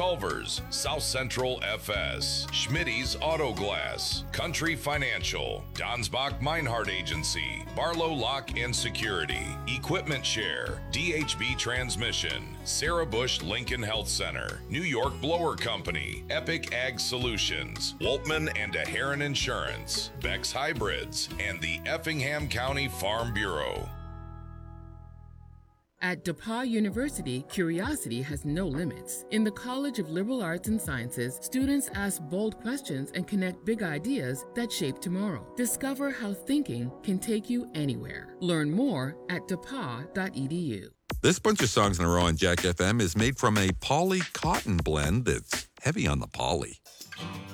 Culver's, South Central FS, Schmitty's Auto Glass, Country Financial, Donsbach Meinhardt Agency, Barlow Lock and Security, Equipment Share, DHB Transmission, Sarah Bush Lincoln Health Center, New York Blower Company, Epic Ag Solutions, Waltman and Heron Insurance, Beck's Hybrids, and the Effingham County Farm Bureau. At DePauw University, curiosity has no limits. In the College of Liberal Arts and Sciences, students ask bold questions and connect big ideas that shape tomorrow. Discover how thinking can take you anywhere. Learn more at depaw.edu. This bunch of songs in a row on Jack FM is made from a poly cotton blend that's heavy on the poly.